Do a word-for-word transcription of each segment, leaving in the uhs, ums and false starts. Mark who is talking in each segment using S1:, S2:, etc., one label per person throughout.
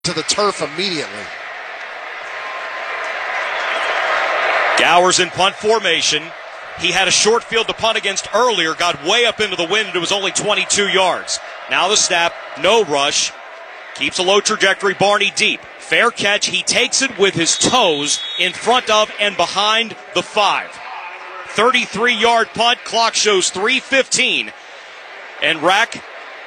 S1: to the turf immediately.
S2: Gowers in punt formation. He had a short field to punt against earlier, got way up into the wind, and it was only twenty-two yards. Now the snap, no rush, keeps a low trajectory, Barney deep. Fair catch, he takes it with his toes in front of and behind the five. thirty-three yard punt, clock shows three fifteen. And Rack,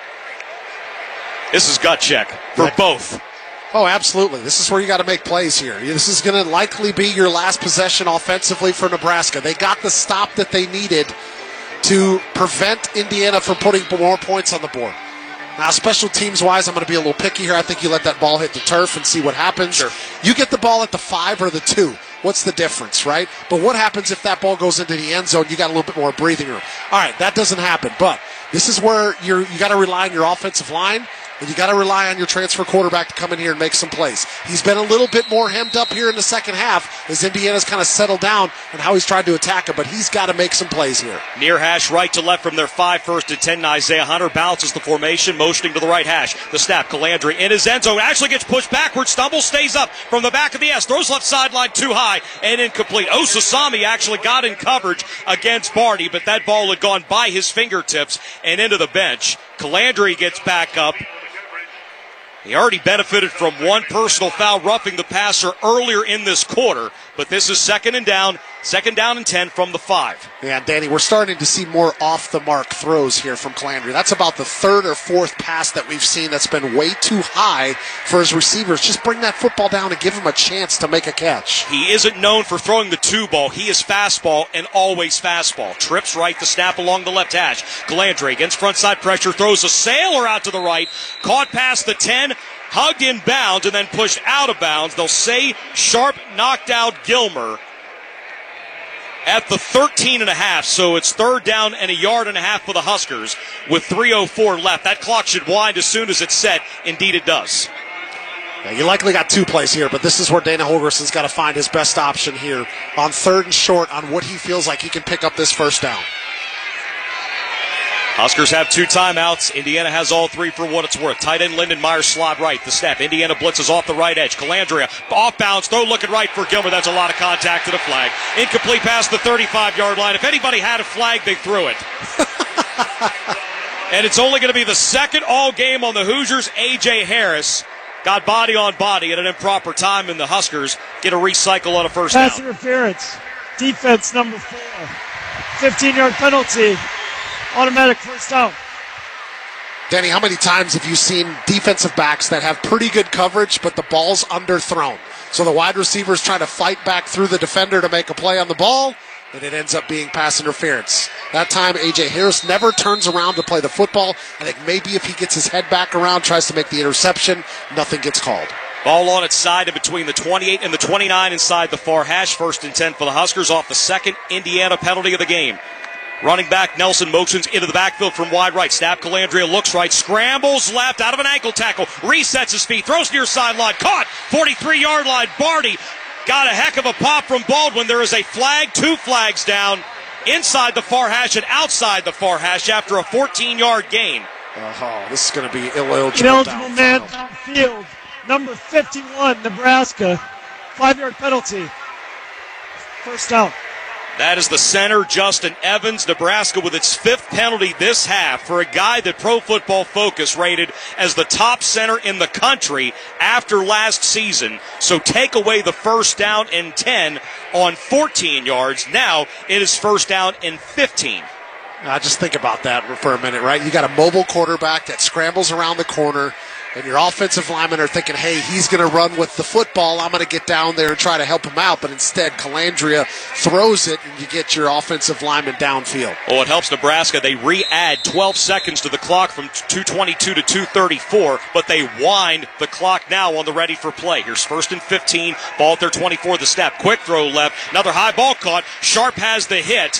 S2: this is gut check for both.
S1: Oh, absolutely. This is where you got to make plays here. This is going to likely be your last possession offensively for Nebraska. They got the stop that they needed to prevent Indiana from putting more points on the board. Now, special teams-wise, I'm going to be a little picky here. I think you let that ball hit the turf and see what happens.
S2: Sure.
S1: You get the ball at the five or the two. What's the difference, right? But what happens if that ball goes into the end zone? You got a little bit more breathing room. All right, that doesn't happen. But this is where you're, you got to rely on your offensive line. And you got to rely on your transfer quarterback to come in here and make some plays. He's been a little bit more hemmed up here in the second half as Indiana's kind of settled down and how he's tried to attack him, but he's got to make some plays here.
S2: Near hash, right to left from their five, first and ten. Isaiah Hunter balances the formation, motioning to the right hash. The snap, Calandri in his end zone, actually gets pushed backwards, stumbles, stays up from the back of the S, throws left sideline too high and incomplete. Osasami actually got in coverage against Barney, but that ball had gone by his fingertips and into the bench. Calandri gets back up. He already benefited from one personal foul roughing the passer earlier in this quarter, but this is second and down, second down and ten from the five.
S1: Yeah, Danny, we're starting to see more off-the-mark throws here from Calandri. That's about the third or fourth pass that we've seen that's been way too high for his receivers. Just bring that football down and give him a chance to make a catch.
S2: He isn't known for throwing the two ball. He is fastball and always fastball. Trips right, the snap along the left hash. Calandri against frontside pressure, throws a sailor out to the right, caught past the ten, hugged in bounds, and then pushed out of bounds. They'll say Sharp knocked out Gilmer at the thirteen and a half, so it's third down and a yard and a half for the Huskers with three oh four left. That clock should wind as soon as it's set. Indeed it does.
S1: Yeah, you likely got two plays here, but this is where Dana Holgerson's got to find his best option here on third and short on what he feels like he can pick up this first down.
S2: Huskers have two timeouts. Indiana has all three for what it's worth. Tight end Lyndon Myers slot right. The snap. Indiana blitzes off the right edge. Calandria off bounds. Throw looking right for Gilmer. That's a lot of contact to the flag. Incomplete past the thirty-five yard line. If anybody had a flag, they threw it. And it's only going to be the second all game on the Hoosiers. A J Harris got body on body at an improper time, and the Huskers get a recycle on a first
S3: Pass
S2: down.
S3: interference. Defense number four. fifteen yard penalty. Automatic first down.
S1: Danny, how many times have you seen defensive backs that have pretty good coverage, but the ball's underthrown? So the wide receiver's trying to fight back through the defender to make a play on the ball, and it ends up being pass interference. That time, A J Harris never turns around to play the football. I think maybe if he gets his head back around, tries to make the interception, nothing gets called.
S2: Ball on its side in between the twenty-eight and the twenty-nine inside the far hash. First and ten for the Huskers off the second Indiana penalty of the game. Running back Nelson motions into the backfield from wide right. Snap, Calandria looks right, scrambles left out of an ankle tackle, resets his feet, throws near sideline, caught, forty-three yard line. Barney got a heck of a pop from Baldwin. There is a flag, two flags down, inside the far hash and outside the far hash after a fourteen yard gain.
S1: Oh, this is going to be ineligible.
S3: Ineligible man downfield. Number fifty-one, Nebraska. Five yard penalty. First down.
S2: That is the center, Justin Evans. Nebraska with its fifth penalty this half for a guy that Pro Football Focus rated as the top center in the country after last season. So take away the first down and ten on fourteen yards. Now it is first down and fifteen.
S1: Now just think about that for a minute, right? You got a mobile quarterback that scrambles around the corner, and your offensive linemen are thinking, hey, he's going to run with the football. I'm going to get down there and try to help him out. But instead, Calandria throws it, and you get your offensive lineman downfield.
S2: Well, it helps Nebraska. They re-add twelve seconds to the clock from two twenty-two to two thirty-four, but they wind the clock now on the ready for play. Here's first and fifteen. Ball at their twenty-four, the snap. Quick throw left. Another high ball caught. Sharp has the hit.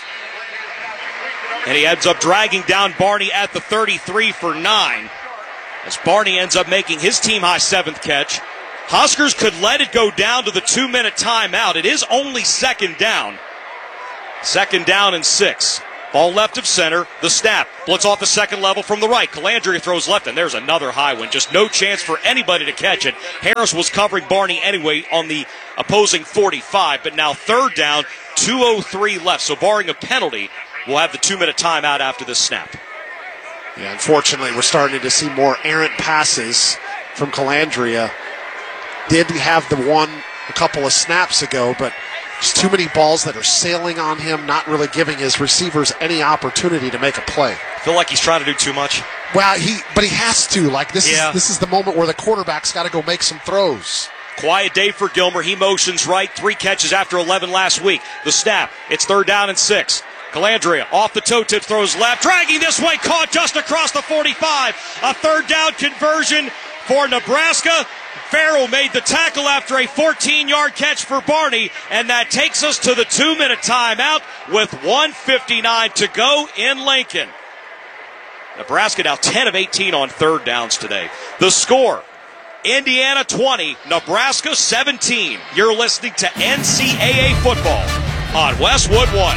S2: And he ends up dragging down Barney at the thirty-three for nine. As Barney ends up making his team-high seventh catch. Huskers could let it go down to the two-minute timeout. It is only second down. Second down and six. Ball left of center. The snap. Blitz off the second level from the right. Calandria throws left, and there's another high one. Just no chance for anybody to catch it. Harris was covering Barney anyway on the opposing forty-five, but now third down, two oh three left. So barring a penalty, we'll have the two-minute timeout after this snap.
S1: Yeah, unfortunately, we're starting to see more errant passes from Calandria. Did have the one a couple of snaps ago, but just too many balls that are sailing on him, not really giving his receivers any opportunity to make a play.
S2: I feel like he's trying to do too much.
S1: Well, he but he has to. Like this
S2: yeah.
S1: is this is the moment where the quarterback's got to go make some throws.
S2: Quiet day for Gilmer. He motions right. Three catches after eleven last week. The snap. It's third down and six. Calandria off the toe tip, throws left, dragging this way, caught just across the forty-five. A third down conversion for Nebraska. Farrell made the tackle after a fourteen-yard catch for Barney, and that takes us to the two-minute timeout with one fifty-nine to go in Lincoln. Nebraska now ten of eighteen on third downs today. The score, Indiana twenty, Nebraska seventeen. You're listening to N C double A football on Westwood One.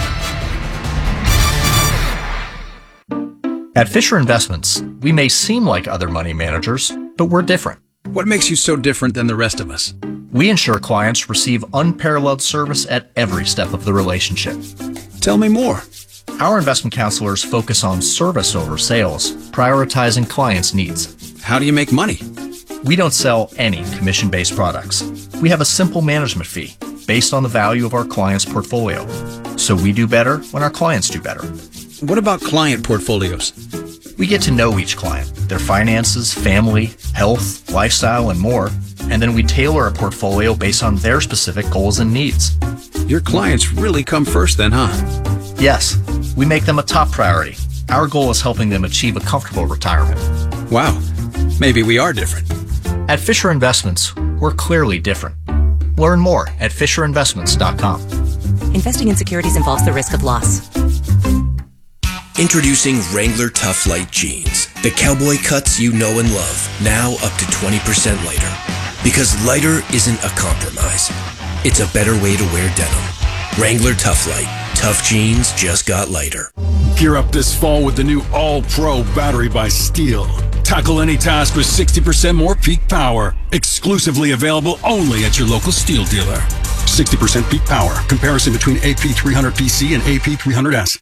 S4: At Fisher Investments, we may seem like other money managers, but we're different.
S5: What makes you so different than the rest of us?
S4: We ensure clients receive unparalleled service at every step of the relationship.
S5: Tell me more.
S4: Our investment counselors focus on service over sales, prioritizing clients' needs.
S5: How do you make money?
S4: We don't sell any commission-based products. We have a simple management fee based on the value of our client's portfolio. So we do better when our clients do better.
S5: What about client portfolios?
S4: We get to know each client, their finances, family, health, lifestyle, and more, and then we tailor a portfolio based on their specific goals and needs.
S5: Your clients really come first then, huh?
S4: Yes, we make them a top priority. Our goal is helping them achieve a comfortable retirement.
S5: Wow, maybe we are different.
S4: At Fisher Investments, we're clearly different. Learn more at fisher investments dot com.
S6: Investing in securities involves the risk of loss.
S7: Introducing Wrangler Tough Light Jeans. The cowboy cuts you know and love, now up to twenty percent lighter. Because lighter isn't a compromise. It's a better way to wear denim. Wrangler Tough Light. Tough jeans just got lighter.
S8: Gear up this fall with the new All-Pro battery by Steel. Tackle any task with sixty percent more peak power. Exclusively available only at your local Steel dealer. sixty percent peak power. Comparison between A P three hundred P C and A P three hundred S.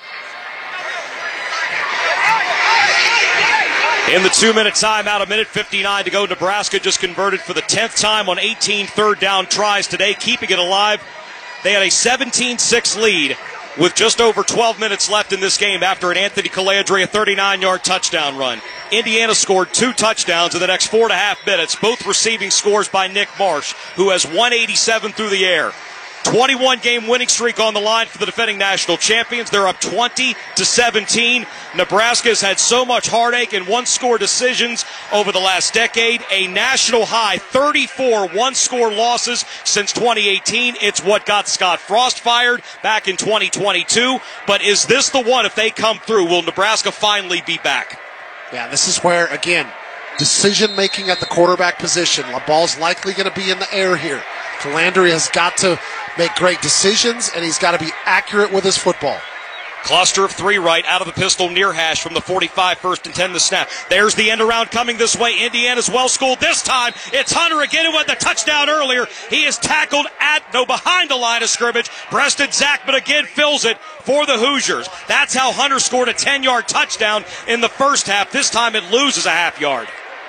S2: In the two-minute timeout, a minute fifty-nine to go. Nebraska just converted for the tenth time on eighteen third down tries today, keeping it alive. They had a seventeen six lead with just over twelve minutes left in this game after an Anthony Calandria thirty-nine-yard touchdown run. Indiana scored two touchdowns in the next four and a half minutes, both receiving scores by Nick Marsh, who has one eighty-seven through the air. twenty-one game winning streak on the line for the defending national champions. They're up twenty to seventeen. Nebraska has had so much heartache and one-score decisions over the last decade. A national high, thirty-four one-score losses since twenty eighteen. It's what got Scott Frost fired back in twenty twenty-two. But is this the one, if they come through, will Nebraska finally be back?
S1: Yeah, this is where, again, decision-making at the quarterback position. The ball's likely going to be in the air here. Calandria has got to make great decisions, and he's got to be accurate with his football.
S2: Cluster of three right out of the pistol near hash from the forty-five, first and ten the snap. There's the end around coming this way. Indiana's well schooled this time. It's Hunter again who had the touchdown earlier. He is tackled at, no, behind the line of scrimmage. Breasted Zachman again fills it for the Hoosiers. That's how Hunter scored a ten-yard touchdown in the first half. This time it loses a half yard.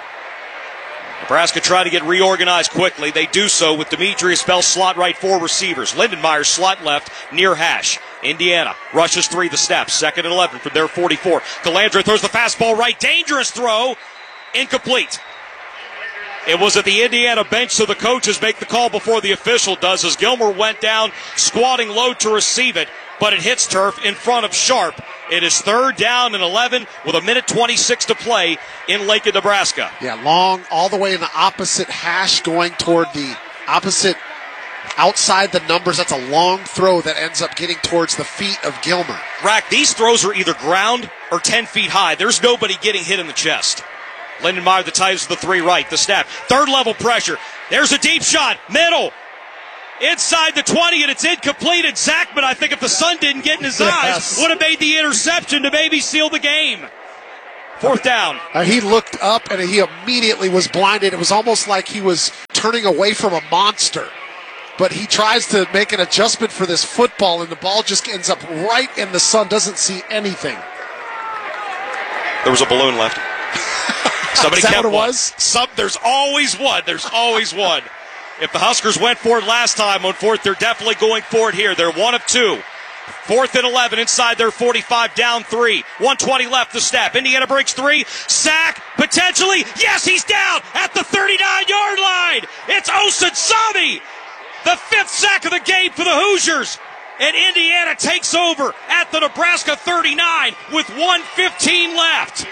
S2: Nebraska trying to get reorganized quickly. They do so with Demetrius Bell slot right, four receivers. Lindenmeyer slot left near hash. Indiana rushes three the snap. Second and eleven from their forty-four. Calandria throws the fastball right. Dangerous throw. Incomplete. It was at the Indiana bench, so the coaches make the call before the official does, as Gilmer went down, squatting low to receive it, but it hits turf in front of Sharp. It is third down and eleven with a minute twenty-six to play in Lincoln, Nebraska.
S1: Yeah, long, all the way in the opposite hash, going toward the opposite, outside the numbers. That's a long throw that ends up getting towards the feet of Gilmer.
S2: Rack, these throws are either ground or ten feet high. There's nobody getting hit in the chest. Lindenmeyer, the Tigers, the three right, the snap. Third level pressure. There's a deep shot. Middle. inside the twenty, and it's incomplete. And Zachman, I think if the sun didn't get in his
S1: Yes.
S2: eyes, would have made the interception to maybe seal the game. Fourth down.
S1: Uh, he looked up and he immediately was blinded. It was almost like he was turning away from a monster. But he tries to make an adjustment for this football, and the ball just ends up right in the sun, doesn't see anything.
S2: There was a balloon left. Somebody
S1: Is that
S2: kept
S1: what it
S2: one.
S1: was?
S2: Some, there's always one. There's always one. If the Huskers went for it last time on fourth, they're definitely going for it here. They're one of two. Fourth and eleven inside their forty-five, down three. one twenty left to snap. Indiana breaks three. Sack, potentially. Yes, he's down at the thirty-nine-yard line. It's Osunsami. The fifth sack of the game for the Hoosiers. And Indiana takes over at the Nebraska thirty-nine with one fifteen left.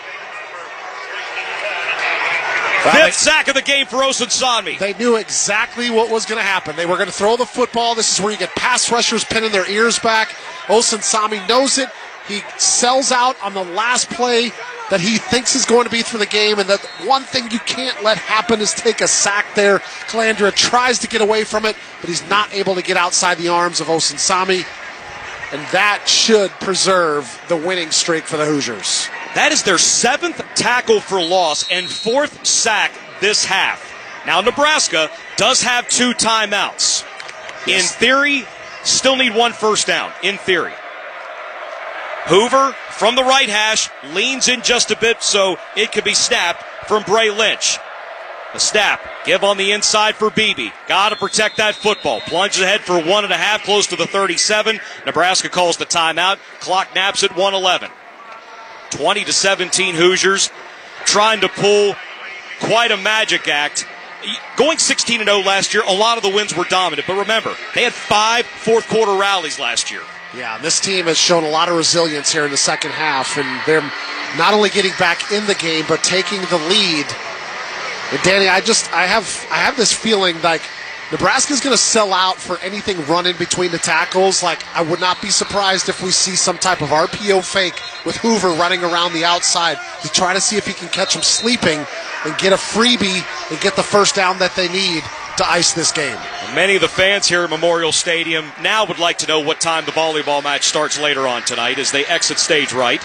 S2: Fifth sack of the game for Osunsami.
S1: They knew exactly what was going to happen. They were going to throw the football. This is where you get pass rushers pinning their ears back. Osunsami knows it. He sells out on the last play that he thinks is going to be for the game, and that one thing you can't let happen is take a sack there. Calandra tries to get away from it, but he's not able to get outside the arms of Osunsami, and that should preserve the winning streak for the Hoosiers.
S2: That is their seventh tackle for loss and fourth sack this half. Now, Nebraska does have two timeouts. In theory, still need one first down, in theory. Hoover from the right hash leans in just a bit so it could be snapped from Bray Lynch. The snap, give on the inside for Beebe. Got to protect that football. Plunges ahead for one and a half, close to the thirty-seven. Nebraska calls the timeout. Clock naps at one eleven. twenty to seventeen Hoosiers trying to pull quite a magic act. Going sixteen and oh last year, a lot of the wins were dominant. But remember, they had five fourth quarter rallies last year.
S1: Yeah, this team has shown a lot of resilience here in the second half, and they're not only getting back in the game, but taking the lead. And Danny, I just I have I have this feeling like Nebraska's going to sell out for anything running between the tackles. Like, I would not be surprised if we see some type of R P O fake with Hoover running around the outside to try to see if he can catch him sleeping and get a freebie and get the first down that they need to ice this game.
S2: Many of the fans here at Memorial Stadium now would like to know what time the volleyball match starts later on tonight as they exit stage right.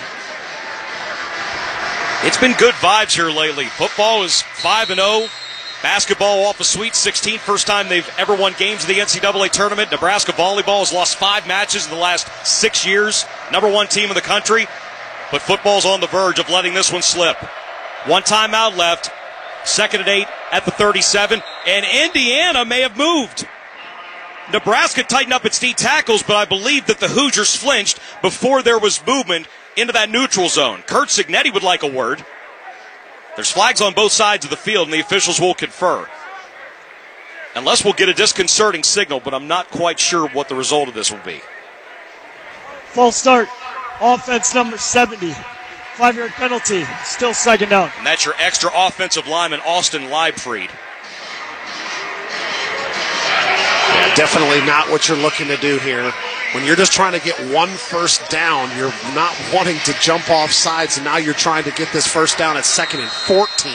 S2: It's been good vibes here lately. Football is five and oh. Basketball off a sweet sixteen. First time they've ever won games of the N C double A tournament. Nebraska volleyball has lost five matches in the last six years. Number one team in the country. But football's on the verge of letting this one slip. One timeout left. Second and eight at the thirty-seven. And Indiana may have moved. Nebraska tightened up its D tackles, but I believe that the Hoosiers flinched before there was movement into that neutral zone. Kurt Signetti would like a word. There's flags on both sides of the field, and the officials will confer. Unless we'll get a disconcerting signal, but I'm not quite sure what the result of this will be.
S3: False start. Offense number seventy. Five-yard penalty. Still second down.
S2: And that's your extra offensive lineman, Austin Leibfried.
S1: Yeah, definitely not what you're looking to do here. When you're just trying to get one first down, you're not wanting to jump off sides, and now you're trying to get this first down at second and fourteen.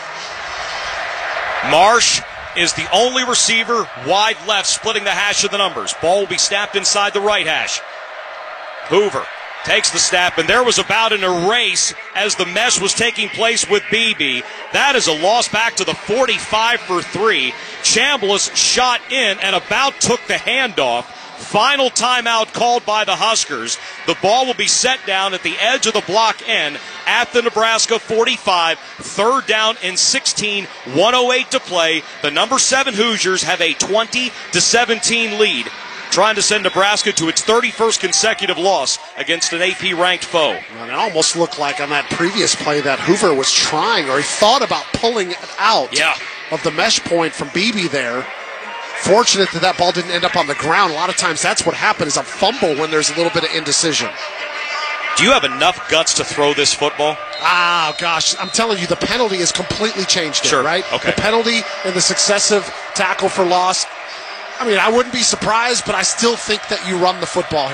S2: Marsh is the only receiver wide left, splitting the hash of the numbers. Ball will be snapped inside the right hash. Hoover takes the snap, and there was about an erase as the mesh was taking place with Beebe. That is a loss back to the forty-five for three. Chambliss shot in and about took the handoff. Final timeout called by the Huskers. The ball will be set down at the edge of the block end at the Nebraska forty-five. Third down and sixteen. one oh eight to play. The number seven Hoosiers have a twenty to seventeen lead, trying to send Nebraska to its thirty-first consecutive loss against an A P-ranked foe.
S1: Well, it almost looked like on that previous play that Hoover was trying, or he thought about pulling it out
S2: yeah.
S1: of the mesh point from Beebe there. Fortunate that that ball didn't end up on the ground. A lot of times that's what happens, is a fumble when there's a little bit of indecision.
S2: Do you have enough guts to throw this football?
S1: Ah, gosh, I'm telling you, the penalty has completely changed it,
S2: sure.
S1: right?
S2: Okay.
S1: The penalty and the successive tackle for loss. I mean, I wouldn't be surprised, but I still think that you run the football here.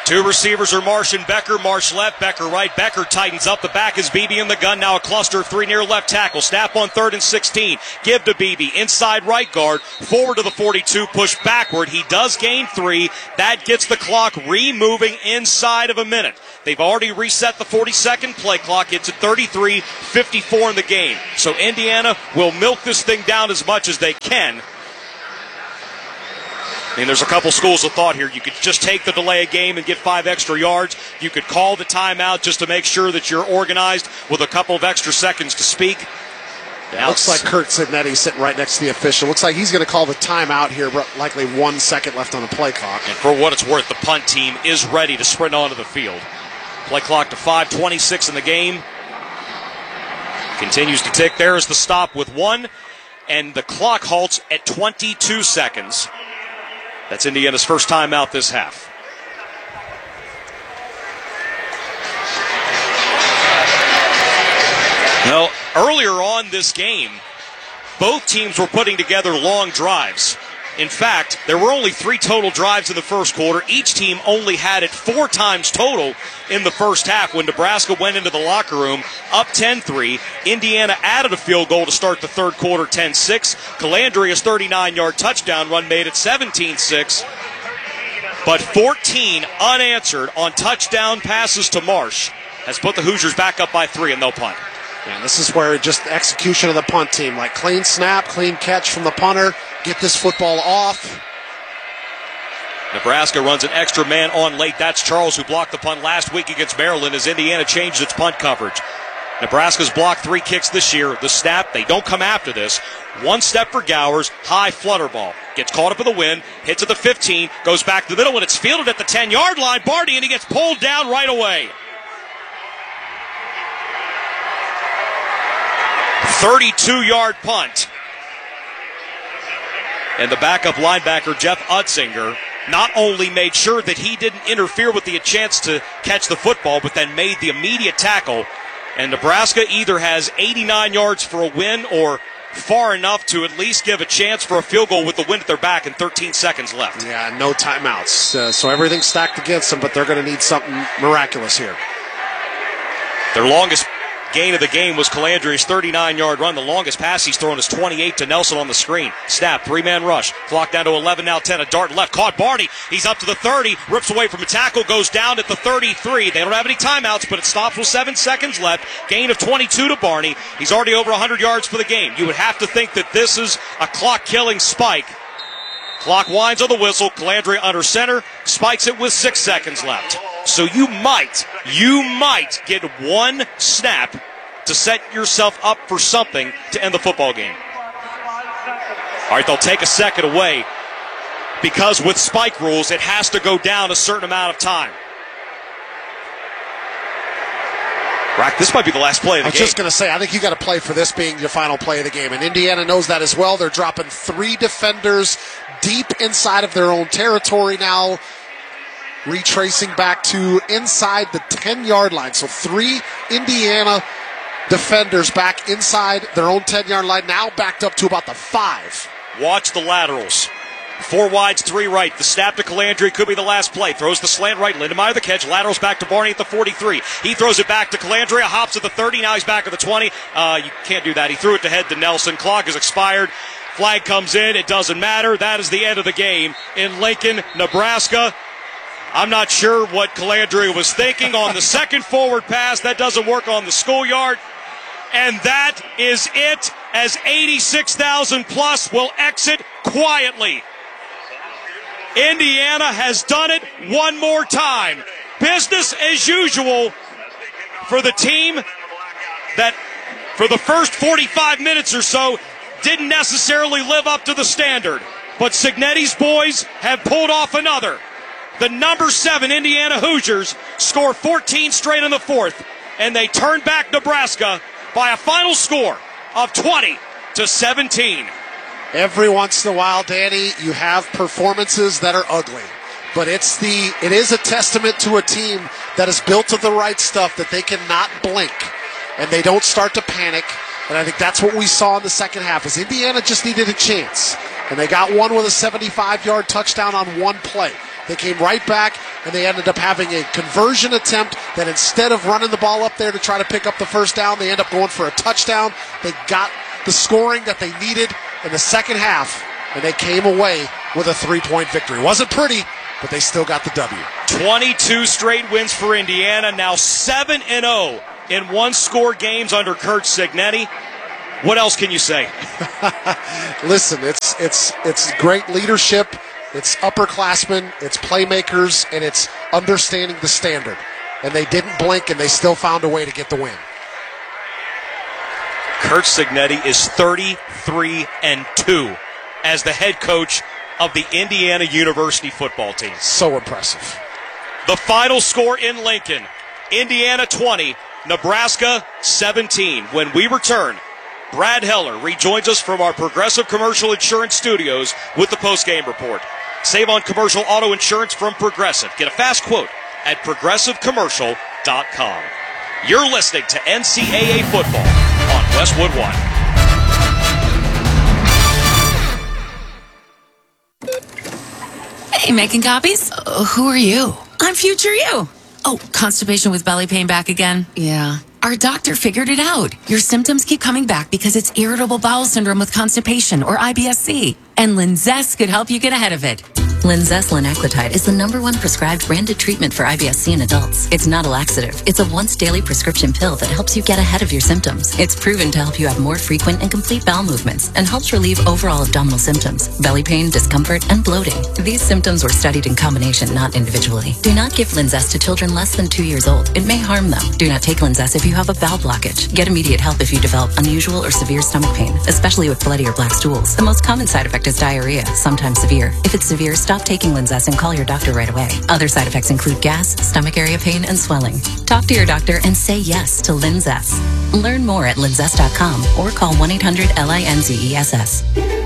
S2: Two receivers are Marsh and Becker. Marsh left, Becker right. Becker tightens up. The back is Beebe in the gun. Now a cluster of three near left tackle. Snap on third and sixteen. Give to Beebe. Inside right guard. Forward to the forty-two. Push backward. He does gain three. That gets the clock re-moving inside of a minute. They've already reset the forty-second play clock. It's at thirty-three fifty-four in the game. So Indiana will milk this thing down as much as they can. I mean, there's a couple schools of thought here. You could just take the delay of game and get five extra yards. You could call the timeout just to make sure that you're organized with a couple of extra seconds to speak.
S1: Yeah, looks like Kurt Signetti sitting right next to the official. Looks like he's going to call the timeout here, likely one second left on the play clock.
S2: And for what it's worth, the punt team is ready to sprint onto the field. Play clock to five twenty-six in the game. Continues to tick. There is the stop with one, and the clock halts at twenty-two seconds. That's Indiana's first timeout this half. Well, earlier on this game, both teams were putting together long drives. In fact, there were only three total drives in the first quarter. Each team only had it four times total in the first half when Nebraska went into the locker room up ten three. Indiana added a field goal to start the third quarter, ten six. Calandria's thirty-nine-yard touchdown run made it seventeen six. But fourteen unanswered on touchdown passes to Marsh has put the Hoosiers back up by three, and they'll punt.
S1: And this is where just the execution of the punt team, like clean snap, clean catch from the punter, get this football off.
S2: Nebraska runs an extra man on late. That's Charles, who blocked the punt last week against Maryland as Indiana changed its punt coverage. Nebraska's blocked three kicks this year. The snap, they don't come after this. One step for Gowers, high flutter ball. Gets caught up in the wind, hits at the fifteen, goes back to the middle, and it's fielded at the ten-yard line. Barty, and he gets pulled down right away. thirty-two-yard punt. And the backup linebacker, Jeff Utzinger, not only made sure that he didn't interfere with the chance to catch the football, but then made the immediate tackle. And Nebraska either has eighty-nine yards for a win or far enough to at least give a chance for a field goal with the wind at their back and thirteen seconds left.
S1: Yeah, no timeouts. Uh, so everything's stacked against them, but they're going to need something miraculous here.
S2: Their longest gain of the game was Calandria's thirty-nine-yard run. The longest pass he's thrown is twenty-eight to Nelson on the screen. Snap, three-man rush. Clock down to eleven, now ten. A dart left, caught Barty. He's up to the thirty, rips away from a tackle, goes down at the thirty-three. They don't have any timeouts, but it stops with seven seconds left. Gain of twenty-two to Barney. He's already over one hundred yards for the game. You would have to think that this is a clock-killing spike. Clock winds on the whistle. Calandria under center, spikes it with six seconds left. So you might, you might get one snap to set yourself up for something to end the football game. All right, they'll take a second away because with spike rules, it has to go down a certain amount of time. Rack, this might be the last play of the
S1: game. I was
S2: game.
S1: just going to say, I think you got to play for this being your final play of the game. And Indiana knows that as well. They're dropping three defenders deep inside of their own territory now, retracing back to inside the ten-yard line. So three Indiana defenders back inside their own ten-yard line, now backed up to about the five.
S2: Watch the laterals. Four wides, three right. The snap to Calandria could be the last play. Throws the slant right. Lindemeyer the catch. Laterals back to Barney at the forty-three. He throws it back to Calandria. Hops at the thirty. Now he's back at the twenty. Uh, you can't do that. He threw it to head to Nelson. Clock is expired. Flag comes in. It doesn't matter. That is the end of the game in Lincoln, Nebraska. I'm not sure what Calandria was thinking on the second forward pass. That doesn't work on the schoolyard. And that is it, as eighty-six thousand plus will exit quietly. Indiana has done it one more time. Business as usual for the team that for the first forty-five minutes or so didn't necessarily live up to the standard. But Signetti's boys have pulled off another. The number seven Indiana Hoosiers score fourteen straight in the fourth, and they turn back Nebraska by a final score of twenty to seventeen.
S1: Every once in a while, Danny, you have performances that are ugly. But it's the it is a testament to a team that is built of the right stuff, that they cannot blink and they don't start to panic. And I think that's what we saw in the second half, is Indiana just needed a chance. And they got one with a seventy-five-yard touchdown on one play. They came right back, and they ended up having a conversion attempt that instead of running the ball up there to try to pick up the first down, they end up going for a touchdown. They got the scoring that they needed in the second half, and they came away with a three-point victory. It wasn't pretty, but they still got the W.
S2: twenty-two straight wins for Indiana, now seven and oh in one-score games under Curt Cignetti. What else can you say?
S1: Listen, it's it's it's great leadership, it's upperclassmen, it's playmakers, and it's understanding the standard. And they didn't blink, and they still found a way to get the win.
S2: Curt Cignetti is thirty-three and two as the head coach of the Indiana University football team.
S1: So impressive.
S2: The final score in Lincoln, Indiana twenty, Nebraska seventeen. When we return, Brad Heller rejoins us from our Progressive Commercial Insurance Studios with the post-game report. Save on commercial auto insurance from Progressive. Get a fast quote at progressive commercial dot com. You're listening to N C double A football on Westwood One.
S9: Hey, making copies? Uh, who are you? I'm future you. Oh, constipation with belly pain back again? Yeah. Our doctor figured it out. Your symptoms keep coming back because it's irritable bowel syndrome with constipation, or I B S C. And Linzess could help you get ahead of it.
S6: Linzess linaclotide is the number one prescribed branded treatment for I B S C in adults. It's not a laxative. It's a once-daily prescription pill that helps you get ahead of your symptoms. It's proven to help you have more frequent and complete bowel movements and helps relieve overall abdominal symptoms, belly pain, discomfort, and bloating. These symptoms were studied in combination, not individually. Do not give Linzess to children less than two years old. It may harm them. Do not take Linzess if you have a bowel blockage. Get immediate help if you develop unusual or severe stomach pain, especially with bloody or black stools. The most common side effect is diarrhea, sometimes severe. If it's severe, stop taking Linzess and call your doctor right away. Other side effects include gas, stomach area pain, and swelling. Talk to your doctor and say yes to Linzess. Learn more at linzess dot com or call one eight hundred L I N Z E S S.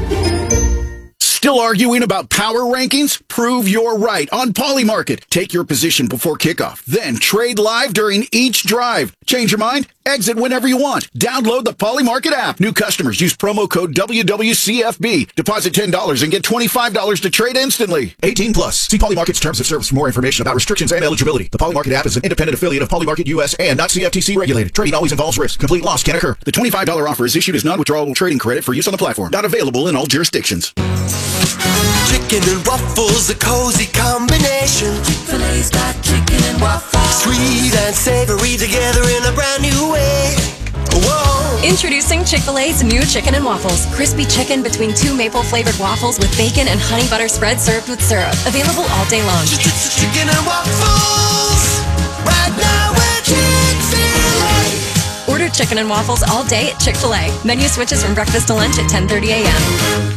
S10: Still arguing about power rankings? Prove you're right on Polymarket. Take your position before kickoff, then trade live during each drive. Change your mind? Exit whenever you want. Download the Polymarket app. New customers use promo code W W C F B. Deposit ten dollars and get twenty-five dollars to trade instantly. eighteen plus. See Polymarket's terms of service for more information about restrictions and eligibility. The Polymarket app is an independent affiliate of Polymarket U S and not C F T C regulated. Trading always involves risk. Complete loss can occur. The twenty-five dollars offer is issued as non-withdrawable trading credit for use on the platform. Not available in all jurisdictions.
S11: Chicken and waffles, a cozy combination.
S12: Chick-fil-A's got chicken and waffles.
S11: Sweet and savory together in a brand new way. Whoa.
S13: Introducing Chick-fil-A's new chicken and waffles. Crispy chicken between two maple-flavored waffles with bacon and honey butter spread served with syrup. Available all day long.
S11: Chicken and waffles. Right now we're Chick-fil-A.
S13: Order chicken and waffles all day at Chick-fil-A. Menu switches from breakfast to lunch at ten thirty a.m.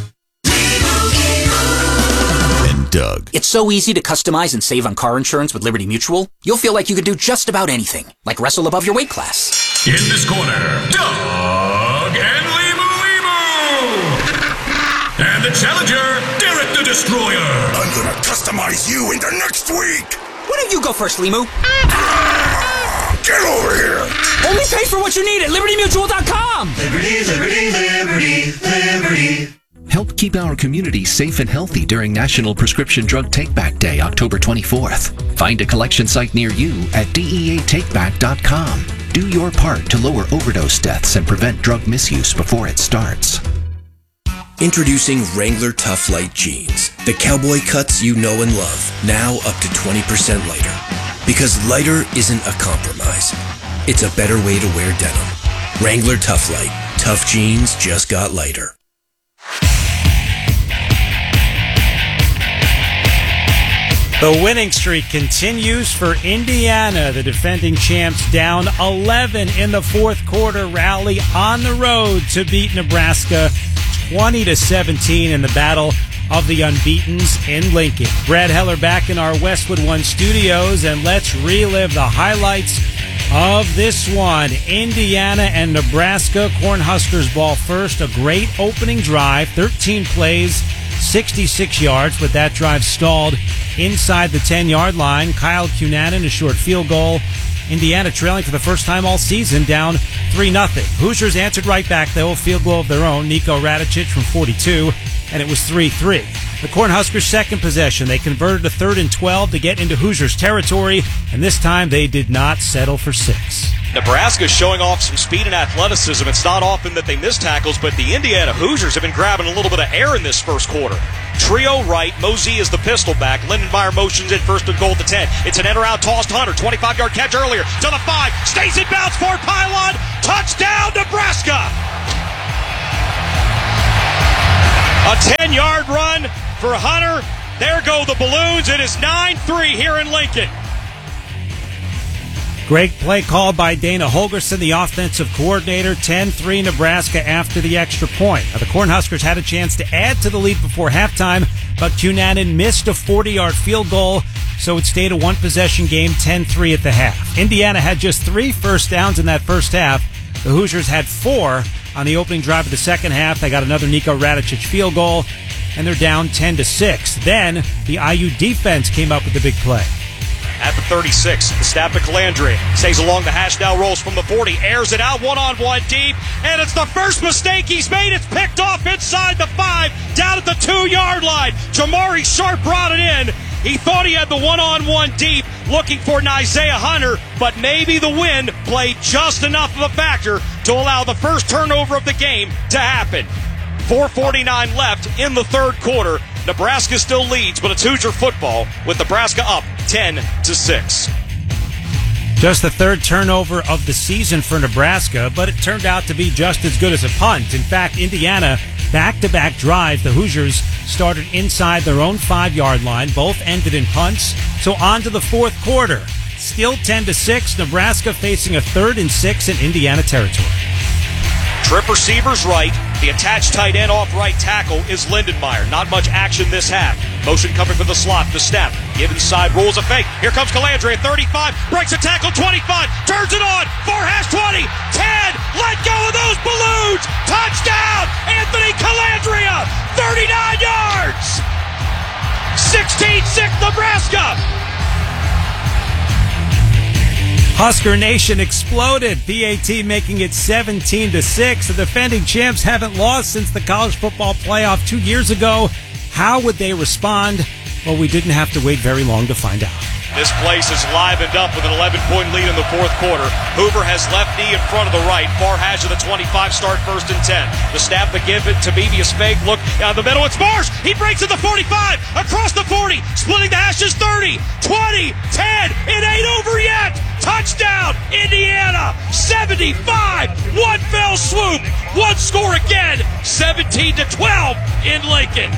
S14: Doug. It's so easy to customize and save on car insurance with Liberty Mutual. You'll feel like you could do just about anything, like wrestle above your weight class.
S8: In this corner, Doug and Limu Limu! And the challenger, Derek the Destroyer!
S15: I'm gonna customize you into next week!
S14: Why don't you go first, Limu?
S15: Get over here!
S14: Only pay for what you need at liberty mutual dot com!
S11: Liberty, liberty, liberty, liberty.
S16: Help keep our community safe and healthy during National Prescription Drug Takeback Day, October twenty-fourth. Find a collection site near you at D E A take back dot com. Do your part to lower overdose deaths and prevent drug misuse before it starts.
S7: Introducing Wrangler Tough Light Jeans. The cowboy cuts you know and love, now up to twenty percent lighter. Because lighter isn't a compromise. It's a better way to wear denim. Wrangler Tough Light. Tough jeans just got lighter.
S17: The winning streak continues for Indiana. The defending champs down eleven in the fourth quarter, rally on the road to beat Nebraska twenty to seventeen in the battle of the unbeatens in Lincoln. Brad Heller back in our Westwood One studios, and let's relive the highlights of this one. Indiana and Nebraska. Cornhuskers ball first. A great opening drive, thirteen plays, sixty-six yards, but that drive stalled inside the ten-yard line. Kyle Cunanan, a short field goal. Indiana trailing for the first time all season, down three nothing. Hoosiers answered right back, though, a field goal of their own. Nico Radicic from forty-two, and it was three three. The Cornhuskers' second possession. They converted a third and twelve to get into Hoosiers territory, and this time they did not settle for six.
S2: Nebraska showing off some speed and athleticism. It's not often that they miss tackles, but the Indiana Hoosiers have been grabbing a little bit of air in this first quarter. Trio right, Mosey is the pistol back. Lindenmeyer motions it first and goal at the ten. It's an end-around toss to Hunter. twenty-five-yard catch earlier to the five. Stays in bounds for pylon. Touchdown, Nebraska! A ten-yard run for Hunter. There go the balloons. It is nine three here in Lincoln.
S17: Great play call by Dana Holgerson, the offensive coordinator. ten three Nebraska after the extra point. Now, the Cornhuskers had a chance to add to the lead before halftime, but Cunanan missed a forty-yard field goal, so it stayed a one-possession game, ten three at the half. Indiana had just three first downs in that first half. The Hoosiers had four on the opening drive of the second half. They got another Nico Radicic field goal, and they're down ten to six. Then the I U defense came up with the big play.
S2: At the thirty-six, the snap to Calandria. Stays along the hash, now rolls from the forty. Airs it out, one-on-one deep. And it's the first mistake he's made. It's picked off inside the five, down at the two-yard line. Jamari Sharp brought it in. He thought he had the one-on-one deep, looking for Isaiah Hunter, but maybe the wind played just enough of a factor to allow the first turnover of the game to happen. four forty-nine left in the third quarter. Nebraska still leads, but it's Hoosier football with Nebraska up ten to six.
S17: Just the third turnover of the season for Nebraska, but it turned out to be just as good as a punt. In fact, Indiana, back-to-back drives, the Hoosiers started inside their own five-yard line. Both ended in punts. So on to the fourth quarter. Still ten to six, Nebraska facing a third and six in Indiana territory.
S2: Trip receivers right. The attached tight end off right tackle is Lindenmeyer. Not much action this half. Motion coming from the slot. The snap. Give inside. Rules a fake. Here comes Calandria at thirty-five. Breaks a tackle. twenty-five. Turns it on. Far hash twenty. ten. Let go of those balloons. Touchdown. Anthony Calandria. thirty-nine yards. sixteen six Nebraska.
S17: Husker Nation exploded. P A T making it seventeen to six. The defending champs haven't lost since the college football playoff two years ago. How would they respond? Well, we didn't have to wait very long to find out.
S2: This place is livened up with an eleven-point lead in the fourth quarter. Hoover has left knee in front of the right. Far hash of the twenty-five, start first and ten. The snap to give it to Mevius fake. Look down the middle. It's Marsh. He breaks at the forty-five. Across the forty. Splitting the hashes. thirty, twenty, ten. It ain't over yet. Touchdown, Indiana. seventy-five. One fell swoop. One score again. seventeen to twelve in Lincoln.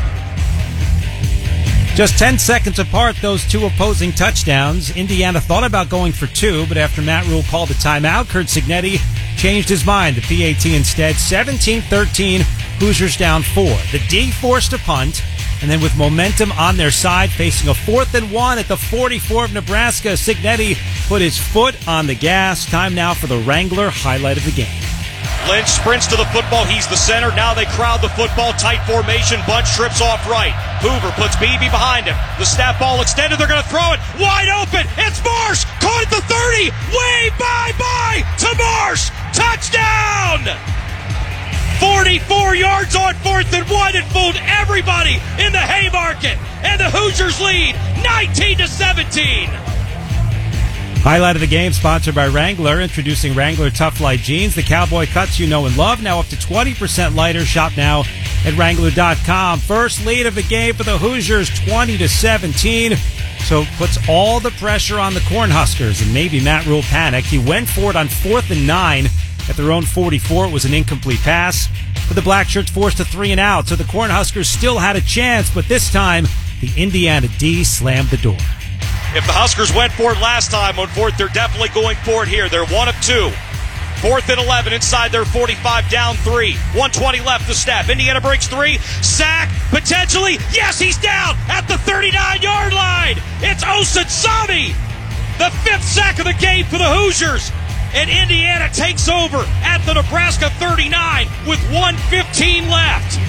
S17: Just ten seconds apart, those two opposing touchdowns. Indiana thought about going for two, but after Matt Rule called a timeout, Curt Cignetti changed his mind. The P A T instead, seventeen thirteen, Hoosiers down four. The D forced a punt, and then with momentum on their side, facing a fourth and one at the forty-four of Nebraska, Cignetti put his foot on the gas. Time now for the Wrangler highlight of the game.
S2: Lynch sprints to the football. He's the center. Now they crowd the football. Tight formation. Bunch trips off right. Hoover puts Beebe behind him. The snap ball extended. They're going to throw it. Wide open. It's Marsh. Caught at the thirty. Way bye-bye to Marsh. Touchdown! forty-four yards on fourth and one. It fooled everybody in the Haymarket. And the Hoosiers lead nineteen to seventeen.
S17: Highlight of the game sponsored by Wrangler, introducing Wrangler Tough Light Jeans, the cowboy cuts you know and love, now up to twenty percent lighter. Shop now at Wrangler dot com. First lead of the game for the Hoosiers, twenty to seventeen. So puts all the pressure on the Cornhuskers, and maybe Matt Rule panicked. He went for it on fourth and nine at their own forty-four. It was an incomplete pass, but the Blackshirts forced a three and out. So the Cornhuskers still had a chance, but this time the Indiana D slammed the door.
S2: If the Huskers went for it last time on fourth, they're definitely going for it here. They're one of two. Fourth and eleven inside their forty-five, down three. one twenty left to snap. Indiana breaks three. Sack, potentially. Yes, he's down at the thirty-nine-yard line. It's Osansami. The fifth sack of the game for the Hoosiers. And Indiana takes over at the Nebraska thirty-nine with one fifteen left.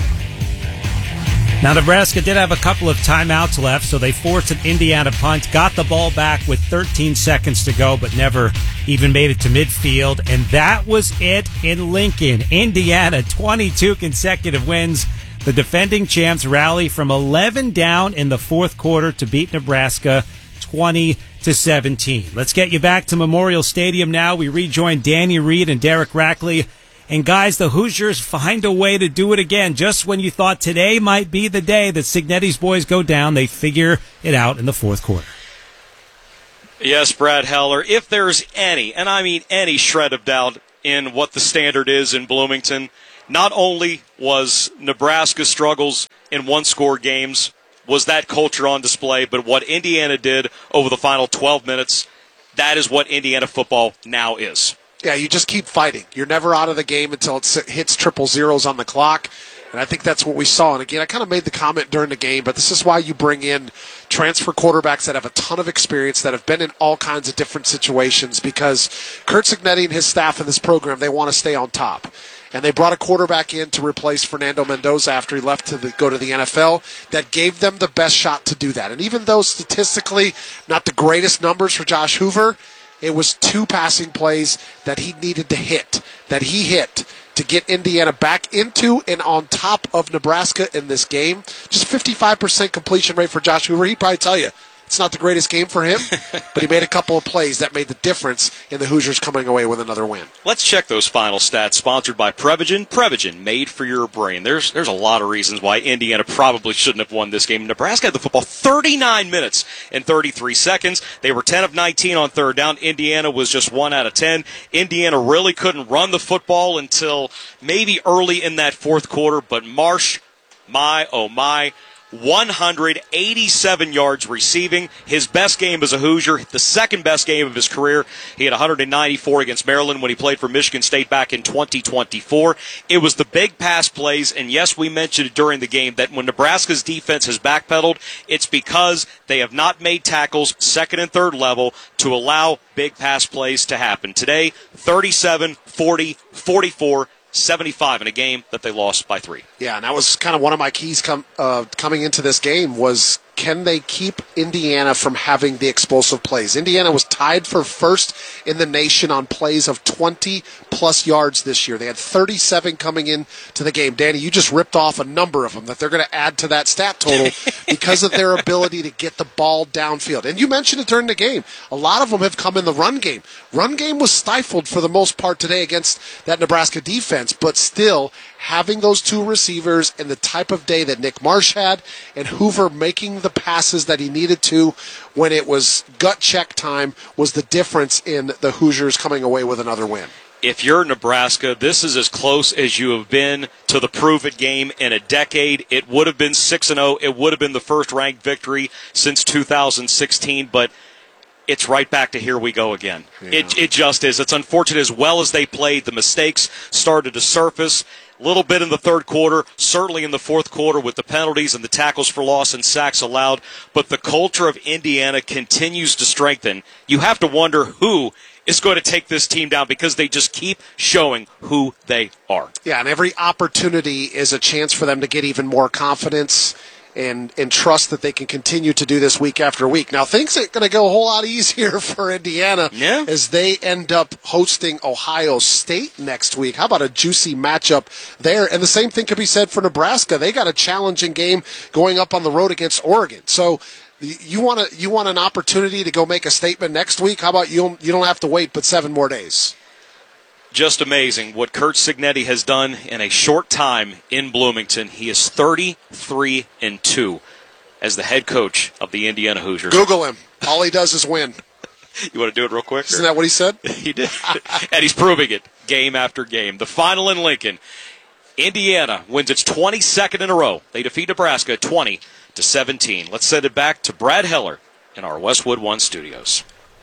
S17: Now, Nebraska did have a couple of timeouts left, so they forced an Indiana punt, got the ball back with thirteen seconds to go, but never even made it to midfield. And that was it in Lincoln. Indiana, twenty-two consecutive wins. The defending champs rally from eleven down in the fourth quarter to beat Nebraska twenty to seventeen. Let's get you back to Memorial Stadium now. We rejoin Danny Reed and Derek Rackley. And guys, the Hoosiers find a way to do it again. Just when you thought today might be the day that Signetti's boys go down, they figure it out in the fourth quarter.
S2: Yes, Brad Heller, if there's any, and I mean any shred of doubt in what the standard is in Bloomington, not only was Nebraska's struggles in one-score games, was that culture on display, but what Indiana did over the final twelve minutes, that is what Indiana football now is.
S1: Yeah, you just keep fighting. You're never out of the game until it hits triple zeros on the clock. And I think that's what we saw. And again, I kind of made the comment during the game, but this is why you bring in transfer quarterbacks that have a ton of experience, that have been in all kinds of different situations, because Curt Cignetti and his staff in this program, they want to stay on top. And they brought a quarterback in to replace Fernando Mendoza after he left to the, go to the N F L that gave them the best shot to do that. And even though statistically not the greatest numbers for Josh Hoover, it was two passing plays that he needed to hit, that he hit to get Indiana back into and on top of Nebraska in this game. Just fifty-five percent completion rate for Josh Hoover. He'd probably tell you it's not the greatest game for him, but he made a couple of plays that made the difference in the Hoosiers coming away with another win.
S2: Let's check those final stats, sponsored by Prevagen. Prevagen, made for your brain. There's there's a lot of reasons why Indiana probably shouldn't have won this game. Nebraska had the football thirty-nine minutes and thirty-three seconds. They were ten of nineteen on third down. Indiana was just one out of ten. Indiana really couldn't run the football until maybe early in that fourth quarter, but Marsh, my, oh my, one hundred eighty-seven yards receiving. His best game as a Hoosier, the second best game of his career. He had one hundred ninety-four against Maryland when he played for Michigan State back in twenty twenty-four. It was the big pass plays, and yes, we mentioned it during the game that when Nebraska's defense has backpedaled, it's because they have not made tackles second and third level to allow big pass plays to happen. Today, thirty-seven, forty, forty-four, seventy-five in a game that they lost by three.
S1: Yeah, and that was kind of one of my keys com- uh, coming into this game was, can they keep Indiana from having the explosive plays? Indiana was tied for first in the nation on plays of twenty-plus yards this year. They had thirty-seven coming in to the game. Danny, you just ripped off a number of them that they're going to add to that stat total because of their ability to get the ball downfield. And you mentioned it during the game. A lot of them have come in the run game. Run game was stifled for the most part today against that Nebraska defense, but still having those two receivers and the type of day that Nick Marsh had and Hoover making the passes that he needed to when it was gut check time was the difference in the Hoosiers coming away with another win.
S2: If you're Nebraska, this is as close as you have been to the prove-it game in a decade. It would have been six and oh. It would have been the first-ranked victory since two thousand sixteen, but it's right back to here we go again. Yeah. It, it just is. It's unfortunate. As well as they played, the mistakes started to surface. A little bit in the third quarter, certainly in the fourth quarter with the penalties and the tackles for loss and sacks allowed. But the culture of Indiana continues to strengthen. You have to wonder who is going to take this team down because they just keep showing who they are.
S1: Yeah, and every opportunity is a chance for them to get even more confidence and and trust that they can continue to do this week after week. Now, things are going to go a whole lot easier for Indiana
S2: yeah.
S1: as they end up hosting Ohio State next week. How about a juicy matchup there? And the same thing could be said for Nebraska. They got a challenging game going up on the road against Oregon. So you want to you want an opportunity to go make a statement next week? How about you don't, you don't have to wait but seven more days?
S2: Just amazing what Curt Cignetti has done in a short time in Bloomington. He is thirty-three and two as the head coach of the Indiana Hoosiers.
S1: Google him. All he does is win.
S2: You want to do it real quick?
S1: Isn't that what he said?
S2: He did. And he's proving it game after game. The final in Lincoln. Indiana wins its twenty-second in a row. They defeat Nebraska twenty to seventeen. Let's send it back to Brad Heller in our Westwood One studios.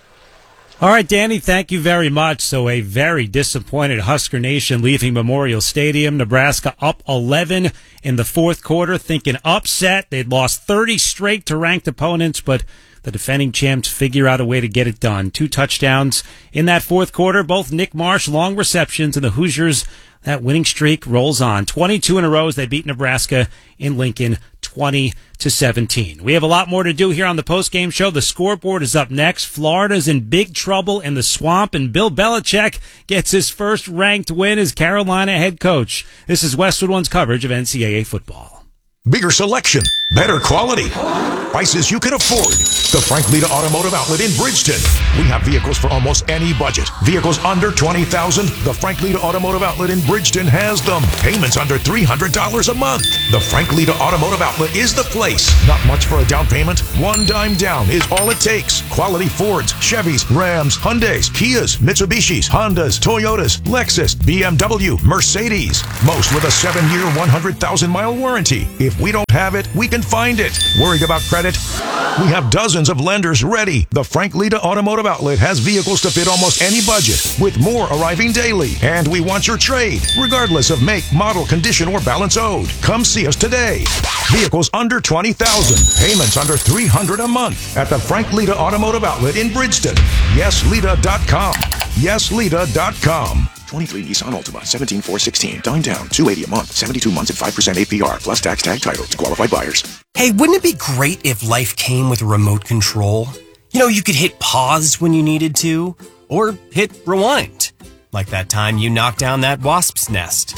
S17: All right, Danny, thank you very much. So a very disappointed Husker Nation leaving Memorial Stadium. Nebraska up eleven in the fourth quarter, thinking upset. They'd lost thirty straight to ranked opponents, but the defending champs figure out a way to get it done. Two touchdowns in that fourth quarter, both Nick Marsh, long receptions, and the Hoosiers, that winning streak rolls on. twenty-two in a row as they beat Nebraska in Lincoln twenty to seventeen. We have a lot more to do here on the postgame show. The scoreboard is up next. Florida's in big trouble in the swamp, and Bill Belichick gets his first ranked win as Carolina head coach. This is Westwood One's coverage of N C double A football.
S18: Bigger selection, better quality, prices you can afford. The Frank Lita Automotive Outlet in Bridgeton. We have vehicles for almost any budget. Vehicles under twenty thousand dollars. The Frank Lita Automotive Outlet in Bridgeton has them. Payments under three hundred dollars a month. The Frank Lita Automotive Outlet is the place. Not much for a down payment. One dime down is all it takes. Quality Fords, Chevys, Rams, Hyundais, Kias, Mitsubishis, Hondas, Toyotas, Lexus, B M W, Mercedes. Most with a seven-year, one hundred thousand mile warranty. If we don't have it, we can find it. Worried about credit? We have dozens of lenders ready. The Frank Lita Automotive Outlet has vehicles to fit almost any budget, with more arriving daily. And we want your trade, regardless of make, model, condition, or balance owed. Come see us today. Vehicles under twenty thousand dollars. Payments under three hundred dollars a month at the Frank Lita Automotive Outlet in Bridgeton. yes lita dot com. yes lita dot com.
S19: twenty-three Nissan Altima, seventeen four sixteen. Dime down, two hundred eighty a month, seventy-two months at five percent A P R, plus tax tag title to qualified buyers.
S20: Hey, wouldn't it be great if life came with a remote control? You know, you could hit pause when you needed to, or hit rewind. Like that time you knocked down that wasp's nest.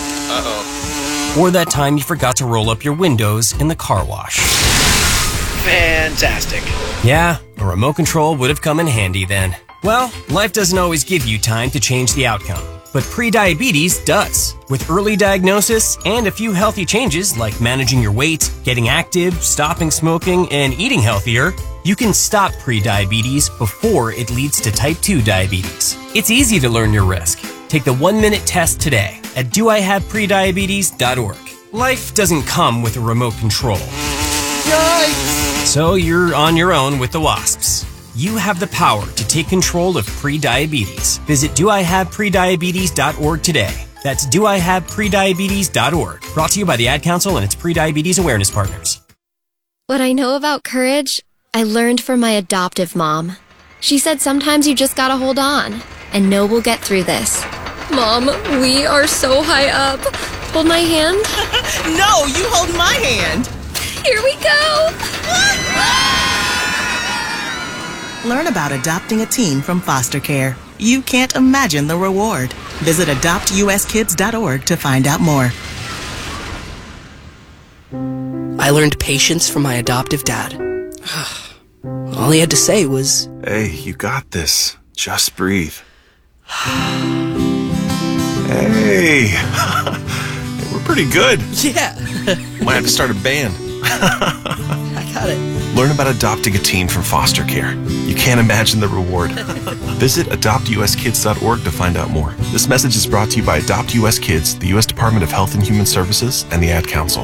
S21: Uh-oh.
S20: Or that time you forgot to roll up your windows in the car wash.
S21: Fantastic.
S20: Yeah, a remote control would have come in handy then. Well, life doesn't always give you time to change the outcome, but prediabetes does. With early diagnosis and a few healthy changes like managing your weight, getting active, stopping smoking, and eating healthier, you can stop prediabetes before it leads to type two diabetes. It's easy to learn your risk. Take the one-minute test today at do I have prediabetes dot org. Life doesn't come with a remote control. Yikes! So you're on your own with the wasps. You have the power to take control of prediabetes. Visit do I have prediabetes dot org today. That's do I have prediabetes dot org. Brought to you by the Ad Council and its prediabetes awareness partners.
S22: What I know about courage, I learned from my adoptive mom. She said sometimes you just gotta hold on and know we'll get through this. Mom, we are so high up. Hold my hand.
S23: No, you hold my hand.
S22: Here we go.
S23: Learn about adopting a teen from foster care. You can't imagine the reward. Visit adopt U S kids dot org to find out more.
S24: I learned patience from my adoptive dad. All he had to say was,
S25: "Hey, you got this. Just breathe." Hey, we're pretty good.
S24: Yeah.
S25: Might have to start a band.
S24: I got it.
S25: Learn about adopting a teen from foster care. You can't imagine the reward. Visit adopt U S kids dot org to find out more. This message is brought to you by Adopt U S Kids, the U S Department of Health and Human Services, and the Ad Council.